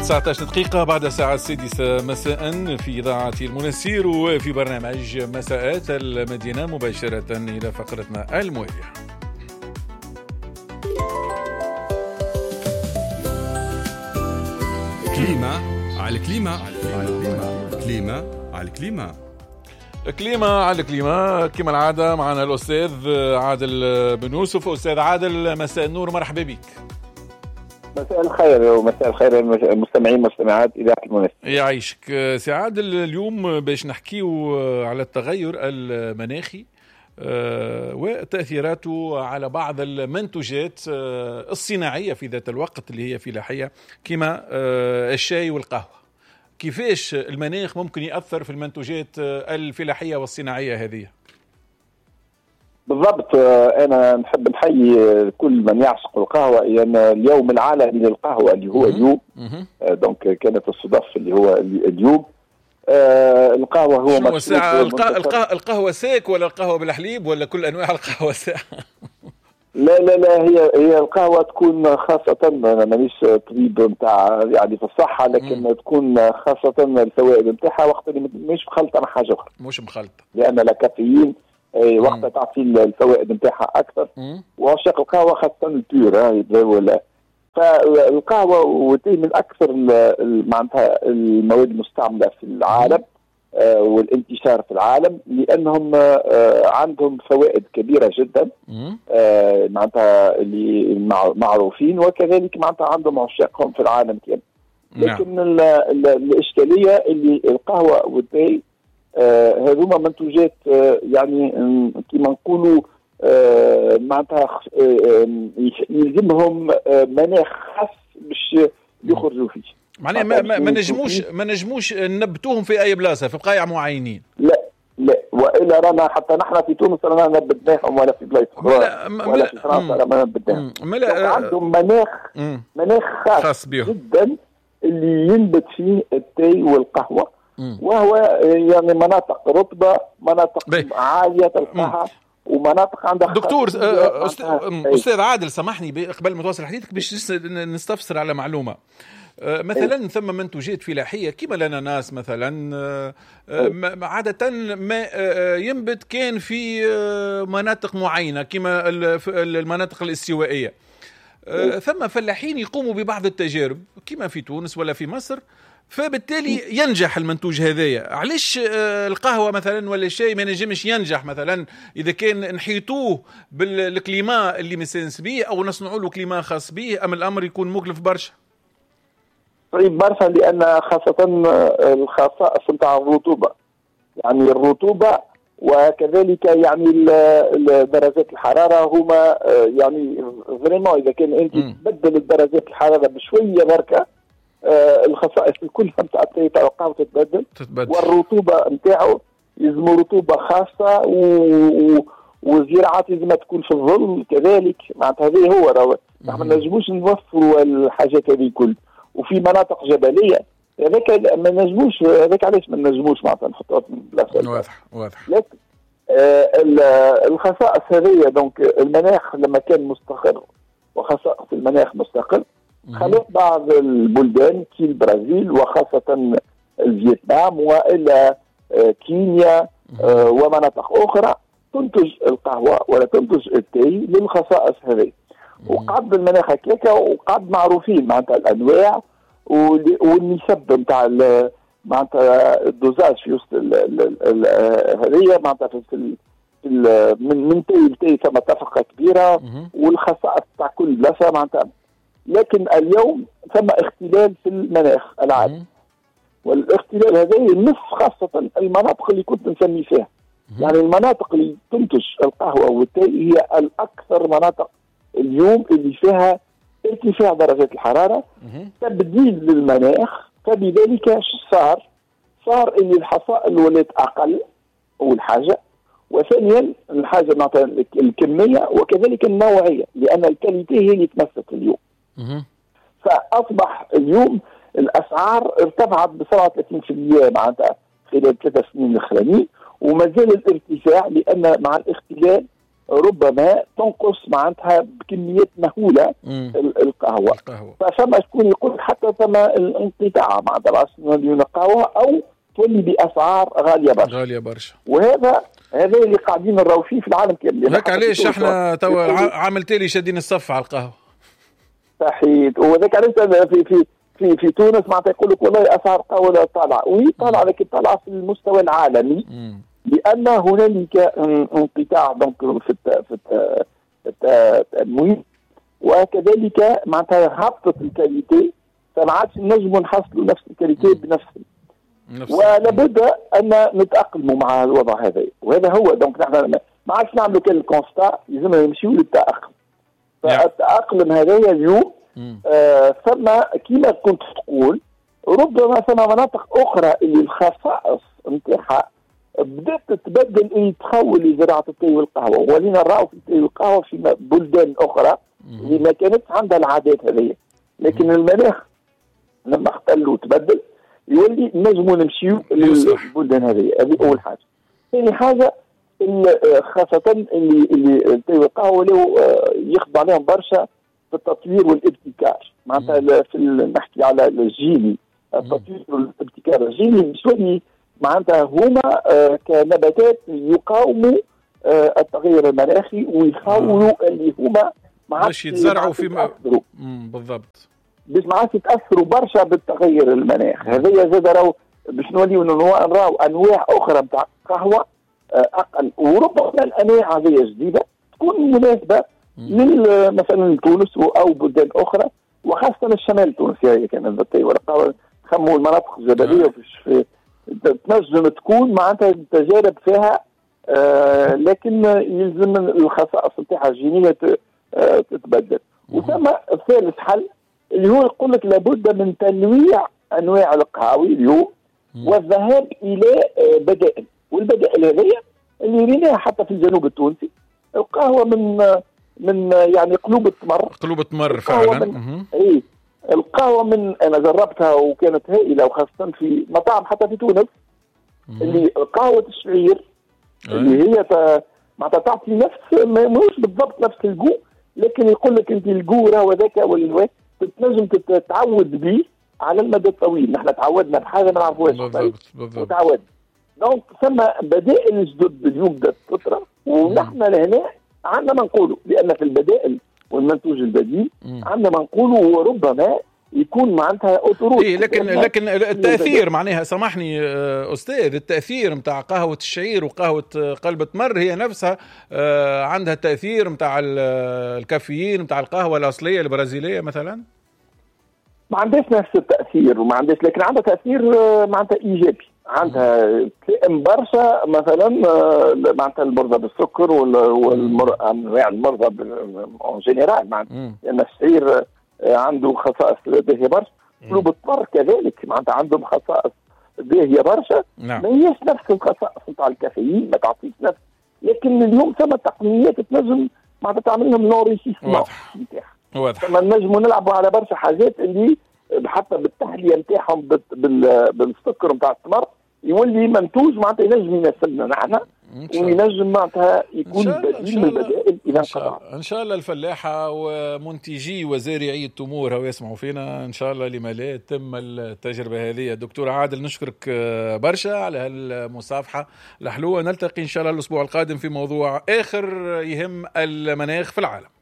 19 دقيقة بعد الساعة 6 مساء في إذاعة المنسير وفي برنامج مساءات المدينة مباشرة إلى فقرتنا الموالية. كليمة على الكليمة كليمة على الكليمة كليمة على الكليمة كما العادة معنا الأستاذ عادل بن يوسف. أستاذ عادل، مساء النور، مرحبا بك. مساء الخير ومساء الخير المستمعين والمستمعات إذاعة المنسير. يعيشك سي عادل. اليوم باش نحكيو على التغير المناخي وتأثيراته على بعض المنتوجات الصناعية في ذات الوقت اللي هي فلاحية كما الشاي والقهوة. كيفاش المناخ ممكن يأثر في المنتوجات الفلاحية والصناعية هذه؟ بالضبط. أنا نحب نحيي كل من يعشق القهوة، لأن اليوم العالمي للقهوة اللي هو اليوم، دونك كانت الصدف اللي هو اليوم. القهوة هو القهوة ساك ولا القهوة بالحليب ولا كل أنواع القهوة ساك؟ لا هي القهوة تكون خاصة، أنا مانيش طبيب نتاع يعني في الصحة، لكن تكون خاصة الفوائد نتاعها وقت اللي مش مخلطة مع حاجة أخرى، مش مخلطة، لأن لا كافيين وقت تعطي الفوائد نتاعها أكثر. وعشاق القهوة خاصة البيور ولا فالقهوة والتي من أكثر معناتها المواد المستعملة في العالم والانتشار في العالم، لأنهم عندهم فوائد كبيرة جدا معناتها اللي معروفين، وكذلك معناتها عندهم عشاقهم في العالم كامل. لكن الإشكالية اللي القهوة والتي هذوما منتوجات يعني كما نقولوا معناتها يلزمهم مناخ خاص باش يخرجوا فيه. معناها ما نجموش نبتوهم في اي بلاصه في بقايع معينين. لا والا رانا حتى نحن في تونس رانا نبتناهم، ولا في بلايص اخرى ولا في فرنسا رانا نبتناهم. عندهم مناخ خاص جدا اللي ينبت فيه التاي والقهوه، وهو يعني مناطق رطبه، مناطق عاليه القاها، ومناطق عندها دكتور. أستاذ عادل، سامحني قبل ما توصل حديثك باش نستفسر على معلومة. مثلا ثم منتوجات فلاحية كما الأناناس مثلا، عادة ما ينبت كان في مناطق معينة كما المناطق الاستوائية. ثم فلاحين يقوموا ببعض التجارب كما في تونس ولا في مصر، فبالتالي ينجح المنتوج هذايا. علاش القهوة مثلا ولا الشاي ما نجمش ينجح مثلا إذا كان نحيطوه بالكليما اللي مسانس به أو نصنعوا له كليما خاص به؟ أم الأمر يكون مكلف برشا؟ صعيب برشا، لأن خاصة الخصائص نتاع الرطوبة، يعني الرطوبة وكذلك يعني درجات الحرارة هما يعني فريمون إذا كان أنت تبدل درجات الحرارة بشوية بركة، الخصائص كلها نتاع القهوة تتبدل. والرطوبة نتاعو يلزم رطوبة خاصة، والزراعات لازم تكون في الظل كذلك. معناتها هذه هو نحن ما نجموش نوفروا الحاجات هذه كل، وفي مناطق جبلية هذاك ما نجموش، هذاك علاش ما نجموش معناتها نحطوها في بلاصة. واضح. لكن الخصائص هذه دونك المناخ لما كان مستقر وخصائص المناخ مستقر، خلق بعض البلدان كي البرازيل وخاصة الفيتنام وإلى كينيا ومناطق أخرى تنتج القهوة ولا تنتج التاي للخصائص هذه. وقعد المناخ هكاكا، وقعد معروفين معناتها الأنواع والنسب نتاع معناتها الدوزاج في وسط هذه معناتها في من تاي لتاي ثم تفرقة كبيرة، والخصائص تاع كل بلاصة معناتها. لكن اليوم ثم اختلال في المناخ العام، والاختلال هذا يمس خاصة المناطق اللي كنت نسمي فيها. يعني المناطق اللي تنتج القهوة والتاي هي الأكثر مناطق اليوم اللي فيها ارتفاع درجات الحرارة، تبديل للمناخ. فبذلك صار اللي الحصائل ولات أقل أول حاجة، وثانيا الحاجة مثلا الكمية وكذلك النوعية، لأن الكاليتي هي اللي تمسك اليوم. فأصبح اليوم الأسعار ارتفعت ب 37% معناتها خلال 3 سنين الأخرانيين، وما زال الارتفاع، لأن مع الاختلال ربما تنقص معناتها بكميات مهوله القهوه. فثم شكون يقول حتى ثم الانقطاع معناتها راس مليون القهوه او تولي باسعار غاليه برشا. وهذا اللي قاعدين نراو فيه في العالم كامل. هيك علاش احنا توا عامل تالي شادين الصف على القهوه. صحيح. وذاك علاش في تونس معناتها يقول لك والله اسعار القهوه طالعه، وهي طالعه لكن طالعه في المستوى العالمي لان هنالك انقطاع دونك في التمويل، وكذلك معناتها هبطت الكاليتي، فما عادش نجموا نحصلوا نفس الكاليتي بنفس ولابد ان نتاقلموا مع الوضع هذا. وهذا هو دونك نحن ما عادش نعملوا كان الكونستا، لازمنا نمشيو للتاقلم. فالتاقلم هذايا اليوم ثم كما كنت تقول ربما ثم مناطق اخرى اللي الخصائص نتاعها بدات تتبدل، اللي تحول لزراعه التي والقهوه، ولينا نراو في التي والقهوه في بلدان اخرى اللي ما كانت عندها العادات هذه، لكن المناخ لما اختل وتبدل يولي نجموا نمشيو للبلدان هذه اول حاجه. ثاني حاجه خاصه اللي التي والقهوه لو يخضع عليهم برشا في التطوير والابتكار، معناتها نحكي على الجيلي، التطوير والابتكار الجيلي شوي معناتها هما كنباتات يقاوموا التغير المناخي ويحاولوا اللي هما باش يتزرعوا في بالضبط باش ما عادش يتاثروا برشا بالتغير المناخ. هذايا زاد راهو باش نوليو نراو انواع اخرى نتاع قهوه اقل، وربما الانواع هذه جديده تكون مناسبه مثلا تونس او بلدان اخرى، وخاصه الشمال التونسي. هي كانت التي والقهوه خموا المناطق الجبليه في تنجم تكون معناتها التجارب فيها لكن يلزم الخصائص نتاعها الجينيه تتبدل. وثم الثالث حل اللي هو يقول لك لابد من تنويع انواع القهاوي اليوم والذهاب الى بدائل، والبدائل هذه اللي ريناها حتى في الجنوب التونسي. القهوه من يعني قلوب التمر فعلا. اي القهوه انا جربتها وكانت هائله، وخاصه في مطاعم حتى في تونس اللي قهوه الشعير اللي هي معناتها تعطي نفس مش بالضبط نفس الجو، لكن يقول لك انت الجو راهو هذاك تنجم تتعود به على المدى الطويل. نحن تعودنا بحاجه ما نعرفوهاش وتعودنا. دونك ثم بدائل جدد اليوم بدات تطرح، ونحن لهنا عندنا ما نقولوا، لان في البدائل والمنتوج البديل عندنا ما نقولوا وربما يكون معناتها اوتوريت. لكن التاثير معناها سامحني استاذ، التاثير نتاع قهوه الشعير وقهوه قلب التمر هي نفسها عندها التاثير نتاع الكافيين نتاع القهوه الاصليه البرازيليه مثلا؟ ما عندهاش نفس التاثير وما عندهاش، لكن عندها تاثير معناتها ايجابي. عندها تلائم برشا مثلا معناتها المرضى بالسكر انواع المرضى اون جينيرال، معناتها لان الشعير عنده خصائص باهيه برشا. قلوب التمر كذلك معناتها عندهم خصائص باهيه برشا. ما هيش نفس الخصائص نتاع الكافيين، ما تعطيش نفس، لكن اليوم ثم تقنيات تنجم معناتها تعمل لهم نوريسيسمون نتاعها. ثم نجموا نلعبوا على برشا حاجات اللي حتى بالتحليه نتاعهم بالسكر نتاع التمر يولي منتوج معناتها ينجم يناسبنا نحن، وينجم معناتها يكون بديل من البدائل اذا انقطع. ان شاء الله الفلاحه ومنتجي وزارعي التمور هو يسمعوا فينا ان شاء الله، لما لا تم التجربه هذه. دكتور عادل نشكرك برشا على هالمصافحه الحلوه. نلتقي ان شاء الله الاسبوع القادم في موضوع اخر يهم المناخ في العالم.